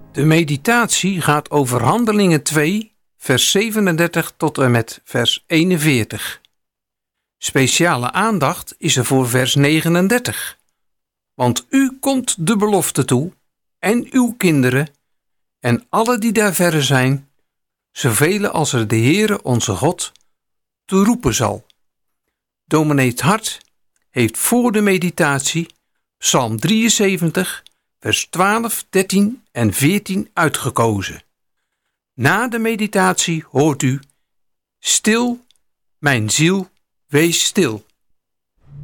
De meditatie gaat over Handelingen 2, vers 37 tot en met vers 41. Speciale aandacht is er voor vers 39. Want u komt de belofte toe, en uw kinderen, en alle die daar verre zijn, zoveel als er de Heere onze God toe roepen zal. Dominee 't Hart heeft voor de meditatie Psalm 73, vers 12, 13 en 14 uitgekozen. Na de meditatie hoort u: Stil, mijn ziel, wees stil.